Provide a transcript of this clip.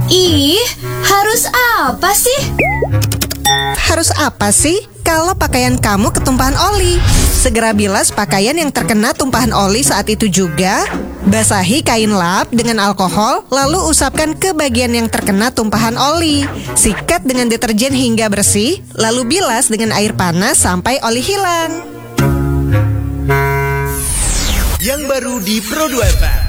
Ih, harus apa sih? Harus apa sih kalau pakaian kamu ketumpahan oli? Segera bilas pakaian yang terkena tumpahan oli saat itu juga. Basahi kain lap dengan alkohol, lalu usapkan ke bagian yang terkena tumpahan oli. Sikat dengan deterjen hingga bersih, lalu bilas dengan air panas sampai oli hilang. Yang baru di Pro 2 FM.